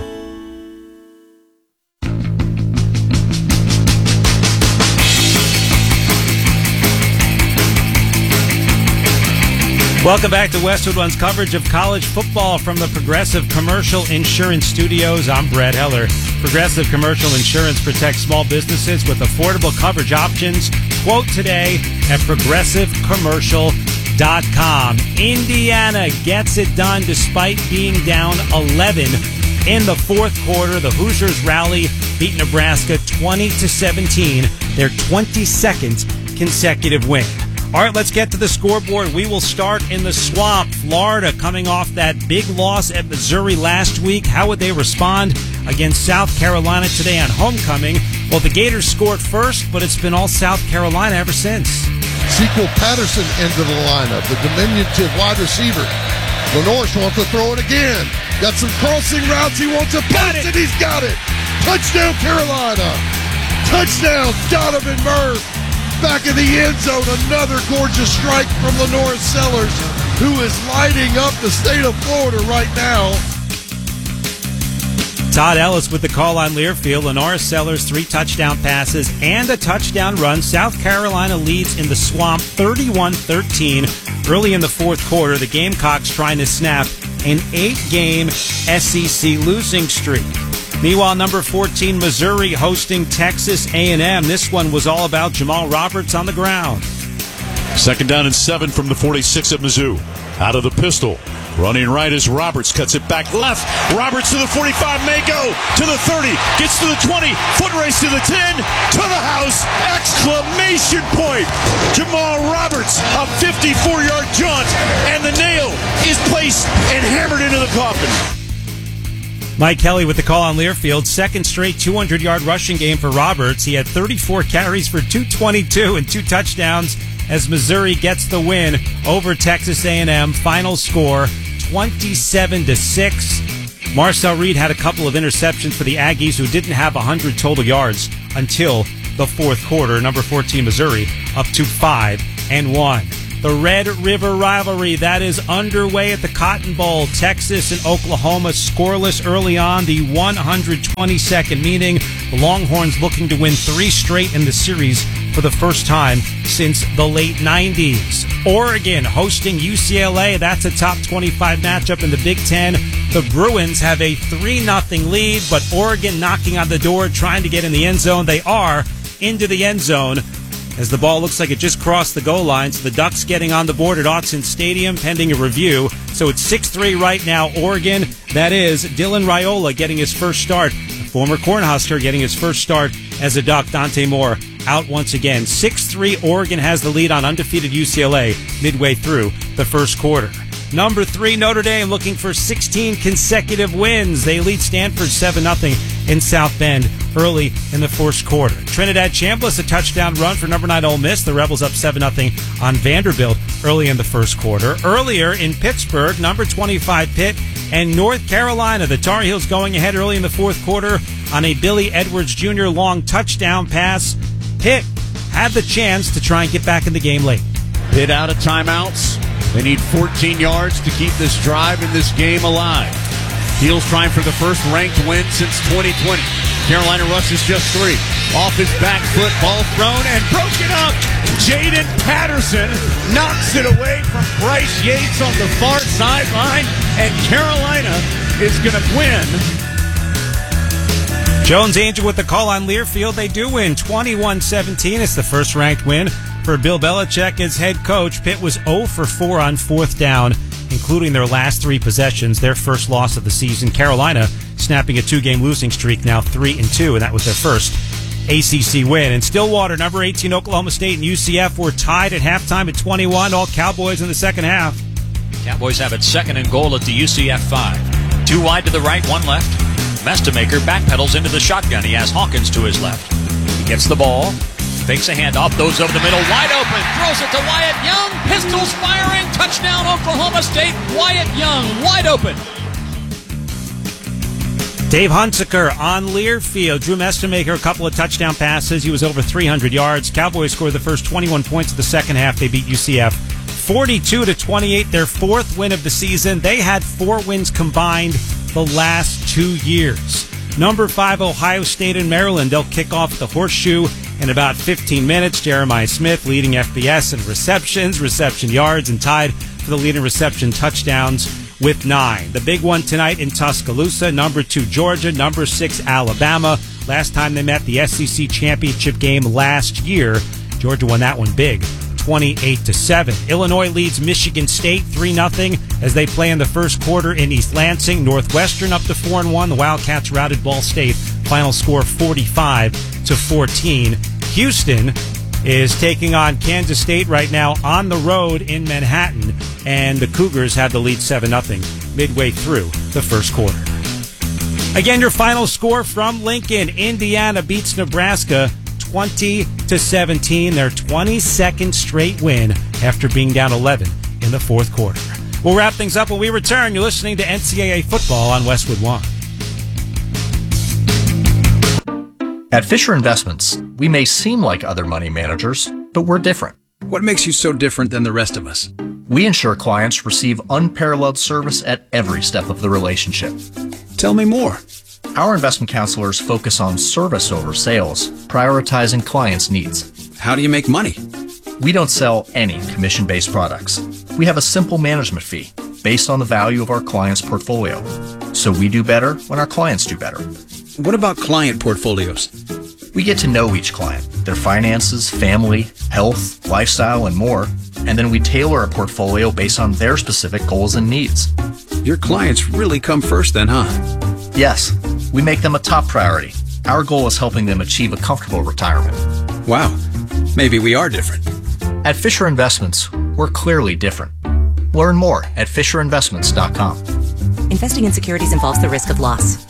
S17: Welcome back to Westwood One's coverage of college football from the Progressive Commercial Insurance Studios. I'm Brad Heller. Progressive Commercial Insurance protects small businesses with affordable coverage options. Quote today at progressive commercial dot com. Indiana gets it done despite being down eleven in the fourth quarter. The Hoosiers rally, beat Nebraska twenty to seventeen, their twenty-second consecutive win. All right, let's get to the scoreboard. We will start in the swamp. Florida coming off that big loss at Missouri last week. How would they respond against South Carolina today on homecoming? Well, the Gators scored first, but it's been all South Carolina ever since.
S26: Sequel Patterson into the lineup, the diminutive wide receiver. Lenorse wants to throw it again. Got some crossing routes. He wants to pass it. He's got it. Touchdown, Carolina. Touchdown, Donovan Murph. Back in the end zone, another gorgeous strike from Lenora Sellers, who is lighting up the state of Florida right now.
S17: Todd Ellis with the call on Learfield. Lenora Sellers, three touchdown passes and a touchdown run. South Carolina leads in the swamp thirty-one thirteen. Early in the fourth quarter, the Gamecocks trying to snap an eight-game S E C losing streak. Meanwhile, number fourteen, Missouri hosting Texas A and M. This one was all about Jamal Roberts on the ground.
S27: Second down and seven from the forty-six at Mizzou. Out of the pistol.
S3: Running right as Roberts cuts it back left. Roberts to the forty-five, may go to the thirty, gets to the twenty, foot race to the ten, to the house, exclamation point. Jamal Roberts, a fifty-four-yard jaunt, and the nail is placed and hammered into the coffin.
S17: Mike Kelly with the call on Learfield. Second straight two hundred-yard rushing game for Roberts. He had thirty-four carries for two twenty-two and two touchdowns as Missouri gets the win over Texas A and M. Final score, twenty-seven to six. Marcel Reed had a couple of interceptions for the Aggies, who didn't have one hundred total yards until the fourth quarter. Number fourteen, Missouri, up to five and one. The Red River rivalry, that is underway at the Cotton Bowl. Texas and Oklahoma scoreless early on, the one hundred twenty-second meeting. The Longhorns looking to win three straight in the series for the first time since the late nineties. Oregon hosting U C L A. That's a top twenty-five matchup in the Big Ten. The Bruins have a three nothing lead, but Oregon knocking on the door, trying to get in the end zone. They are into the end zone as the ball looks like it just crossed the goal line. So the Ducks getting on the board at Autzen Stadium pending a review. So it's six three right now, Oregon. That is Dylan Raiola getting his first start. The former Cornhusker getting his first start as a Duck. Dante Moore out once again. six three, Oregon has the lead on undefeated U C L A midway through the first quarter. Number three, Notre Dame looking for sixteen consecutive wins. They lead Stanford seven nothing in South Bend early in the first quarter. Trinidad Chambliss, a touchdown run for number nine Ole Miss. The Rebels up seven nothing on Vanderbilt early in the first quarter. Earlier in Pittsburgh, number twenty-five Pitt and North Carolina. The Tar Heels going ahead early in the fourth quarter on a Billy Edwards Junior long touchdown pass. Pitt had the chance to try and get back in the game late.
S3: Pitt out of timeouts. They need fourteen yards to keep this drive and this game alive. Heels trying for the first ranked win since twenty twenty. Carolina rushes just three. Off his back foot, ball thrown and broken up. Jaden Patterson knocks it away from Bryce Yates on the far sideline, and Carolina is going to win.
S17: Jones Angel with the call on Learfield. They do win twenty-one seventeen. It's the first ranked win for Bill Belichick as head coach. Pitt was zero for four on fourth down, including their last three possessions, their first loss of the season. Carolina snapping a two-game losing streak, now three and two, and that was their first A C C win. In Stillwater, number eighteen Oklahoma State and U C F were tied at halftime at twenty-one. All Cowboys in the second half.
S4: Cowboys have it second and goal at the U C F five. Two wide to the right, one left. Mestemaker backpedals into the shotgun. He has Hawkins to his left. He gets the ball, fakes a handoff, throws over the middle, wide open, throws it to Wyatt Young. Pistols firing, touchdown Oklahoma State. Wyatt Young, wide open.
S17: Dave Hunsaker on Learfield. Drew Mestemaker, a couple of touchdown passes. He was over three hundred yards. Cowboys scored the first twenty-one points of the second half. They beat U C F forty-two to twenty-eight, their fourth win of the season. They had four wins combined the last two years. Number five, Ohio State and Maryland. They'll kick off the Horseshoe in about fifteen minutes. Jeremiah Smith leading F B S in receptions, reception yards, and tied for the lead in reception touchdowns with nine. The big one tonight in Tuscaloosa, number two Georgia, number six Alabama. Last time they met, the S E C championship game last year. Georgia won that one big, twenty-eight to seven. Illinois leads Michigan State three nothing as they play in the first quarter in East Lansing. Northwestern up to four and one. The Wildcats routed Ball State. Final score forty-five to fourteen. Houston is taking on Kansas State right now on the road in Manhattan, and the Cougars have the lead seven nothing midway through the first quarter. Again, your final score from Lincoln. Indiana beats Nebraska twenty to seventeen, their twenty-second straight win after being down eleven in the fourth quarter. We'll wrap things up when we return. You're listening to N C double A football on Westwood One.
S5: At Fisher Investments, we may seem like other money managers, but we're different.
S6: What makes you so different than the rest of us?
S5: We ensure clients receive unparalleled service at every step of the relationship.
S6: Tell me more.
S5: Our investment counselors focus on service over sales, prioritizing clients' needs.
S6: How do you make money?
S5: We don't sell any commission-based products. We have a simple management fee based on the value of our client's portfolio. So we do better when our clients do better.
S6: What about client portfolios?
S5: We get to know each client, their finances, family, health, lifestyle, and more. and then we tailor a portfolio based on their specific goals and needs.
S6: Your clients really come first then, huh?
S5: Yes, we make them a top priority. Our goal is helping them achieve a comfortable retirement.
S6: Wow, maybe we are different.
S5: At Fisher Investments, we're clearly different. Learn more at fisher investments dot com.
S8: Investing in securities involves the risk of loss.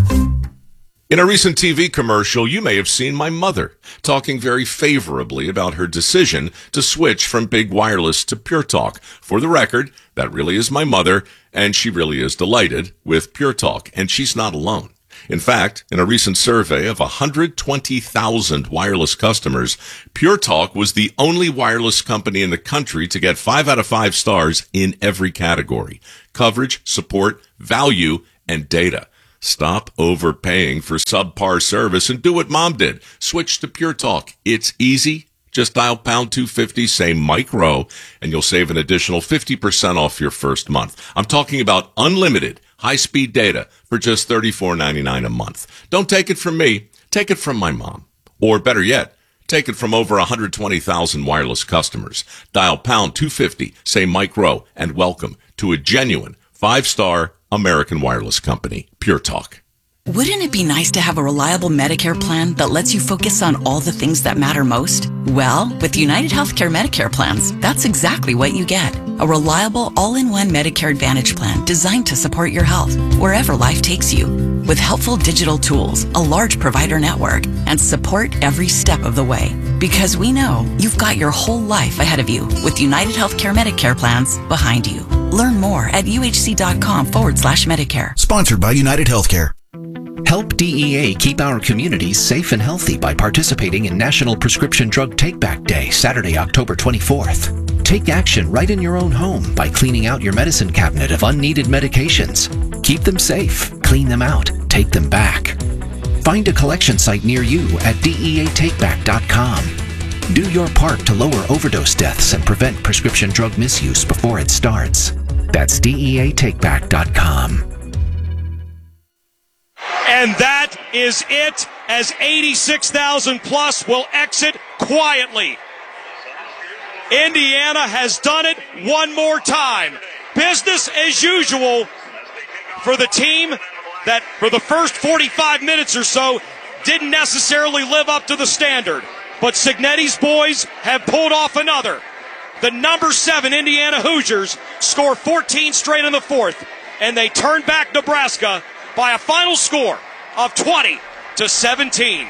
S9: In a recent T V commercial, you may have seen my mother talking very favorably about her decision to switch from Big Wireless to Pure Talk. For the record, that really is my mother, and she really is delighted with Pure Talk, and she's not alone. In fact, in a recent survey of one hundred twenty thousand wireless customers, Pure Talk was the only wireless company in the country to get five out of five stars in every category: coverage, support, value, and data. Stop overpaying for subpar service and do what Mom did. Switch to Pure Talk. It's easy. Just dial pound two fifty, say Mike Rowe, and you'll save an additional fifty percent off your first month. I'm talking about unlimited high-speed data for just thirty-four ninety-nine a month. Don't take it from me. Take it from my mom. Or better yet, take it from over one hundred twenty thousand wireless customers. Dial pound two fifty, say Mike Rowe, and welcome to a genuine five-star American wireless company, Pure Talk.
S10: Wouldn't it be nice to have a reliable Medicare plan that lets you focus on all the things that matter most? Well, with United Healthcare Medicare plans, that's exactly what you get. A reliable all-in-one Medicare Advantage plan designed to support your health wherever life takes you. With helpful digital tools, a large provider network, and support every step of the way. Because we know you've got your whole life ahead of you with United Healthcare Medicare plans behind you. Learn more at uhc.com forward slash Medicare.
S16: Sponsored by United Healthcare. Help D E A keep our communities safe and healthy by participating in National Prescription Drug Take-Back Day, Saturday, October twenty-fourth. Take action right in your own home by cleaning out your medicine cabinet of unneeded medications. Keep them safe, clean them out, take them back. Find a collection site near you at D E A take back dot com. Do your part to lower overdose deaths and prevent prescription drug misuse before it starts. That's D E A take back dot com.
S2: And that is it, as eighty-six thousand plus will exit quietly. Indiana has done it one more time. Business as usual for the team that for the first forty-five minutes or so didn't necessarily live up to the standard. But Cignetti's boys have pulled off another. The number seven Indiana Hoosiers score fourteen straight in the fourth, and they turn back Nebraska by a final score of twenty to seventeen.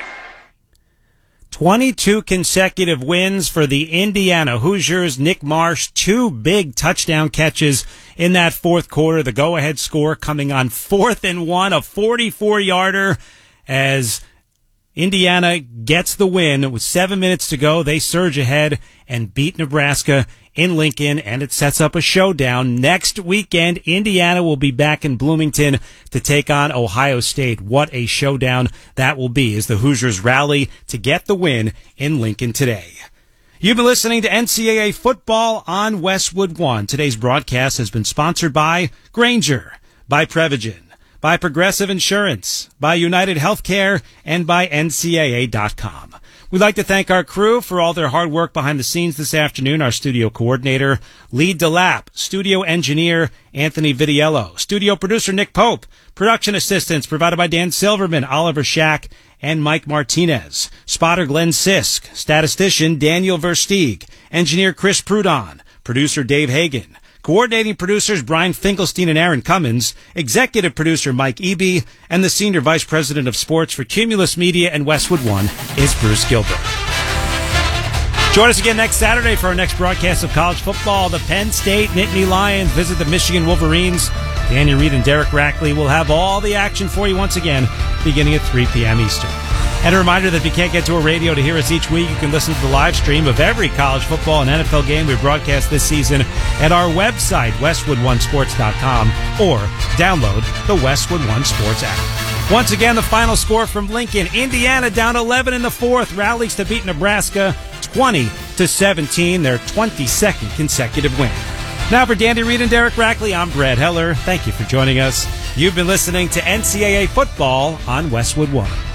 S17: twenty-two consecutive wins for the Indiana Hoosiers. Nick Marsh, two big touchdown catches in that fourth quarter. The go-ahead score coming on fourth and one, a forty-four yarder, as Indiana gets the win. With seven minutes to go, they surge ahead and beat Nebraska in Lincoln, and it sets up a showdown. Next weekend, Indiana will be back in Bloomington to take on Ohio State. What a showdown that will be as the Hoosiers rally to get the win in Lincoln today. You've been listening to N C double A Football on Westwood One. Today's broadcast has been sponsored by Grainger, by Prevagen, by Progressive Insurance, by United Healthcare, and by N C double A dot com. We'd like to thank our crew for all their hard work behind the scenes this afternoon. Our studio coordinator, Lee DeLapp, studio engineer, Anthony Vitiello, studio producer, Nick Pope, production assistants provided by Dan Silverman, Oliver Shack, and Mike Martinez, spotter Glenn Sisk, statistician Daniel Versteeg, engineer Chris Prudon, producer Dave Hagan, coordinating producers Brian Finkelstein and Aaron Cummins, executive producer Mike Eby, and the senior vice president of sports for Cumulus Media and Westwood One is Bruce Gilbert. Join us again next Saturday for our next broadcast of college football. The Penn State Nittany Lions visit the Michigan Wolverines. Danny Reed and Derek Rackley will have all the action for you once again, beginning at three p.m. Eastern. And a reminder that if you can't get to a radio to hear us each week, you can listen to the live stream of every college football and N F L game we broadcast this season at our website, westwood one sports dot com, or download the Westwood One Sports app. Once again, the final score from Lincoln. Indiana down eleven in the fourth, rallies to beat Nebraska twenty to seventeen, their twenty-second consecutive win. Now for Dandy Reed and Derek Rackley, I'm Brad Heller. Thank you for joining us. You've been listening to N C double A Football on Westwood One.